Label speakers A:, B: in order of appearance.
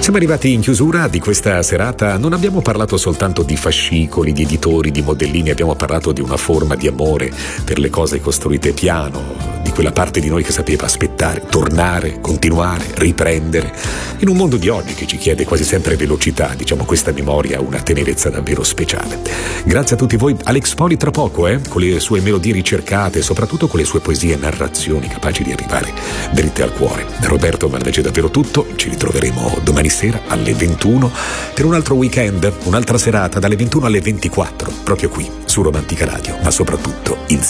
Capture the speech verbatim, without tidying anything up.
A: Siamo arrivati in chiusura di questa serata. Non abbiamo parlato soltanto di fascicoli, di editori, di modellini, abbiamo parlato di una forma di amore per le cose costruite piano, di quella parte di noi che sapeva aspettare, tornare, continuare, riprendere. In un mondo di oggi che ci chiede quasi sempre velocità, diciamo, questa memoria ha una tenerezza davvero speciale. Grazie a tutti voi. Alex Poli tra poco, eh, con le sue melodie ricercate e soprattutto con le sue poesie e narrazioni capaci di arrivare dritte al cuore. Da Roberto Marleggi è davvero tutto. Ci ritroveremo domani sera alle ventuno per un altro weekend, un'altra serata dalle ventuno alle ventiquattro, proprio qui su Romantica Radio, ma soprattutto insieme.